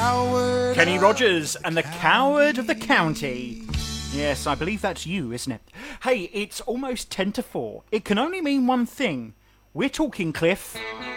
coward. Kenny Rogers and the Coward of the County. Yes, I believe that's you, isn't it? Hey, it's almost 10 to 4. It can only mean one thing. We're talking, Cliff,